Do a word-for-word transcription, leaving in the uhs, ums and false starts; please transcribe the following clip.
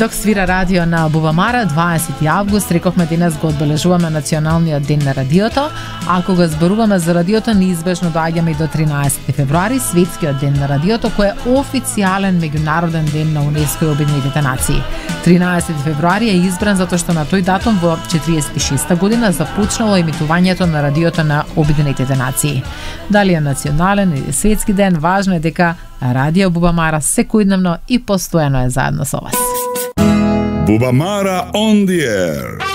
Док свира радио на Бубамара, дваесети август, рековме денес го одбележуваме националниот ден на радиото, а кога зборуваме за радиото, неизбежно доаѓаме и до тринаесети февруари, светскиот ден на радиото, кој е официјален меѓународен ден на УНЕСКО и Обединетите нации. тринаесети февруари е избран затоа што на тој датум во четириесет и шеста година започнало емитувањето на радиото на Обединетите нации. Дали е национален или светски ден, важно е дека Радио Бубамара секојдневно и постојано е заедно со вас. Bubamara on the air.